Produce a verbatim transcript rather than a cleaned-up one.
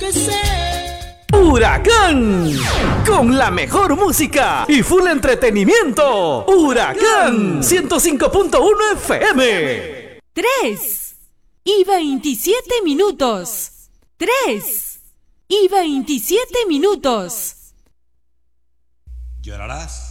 Huracán, con la mejor música y full entretenimiento. Huracán ciento cinco punto uno F M. Tres y veintisiete minutos. Tres y veintisiete minutos. Llorarás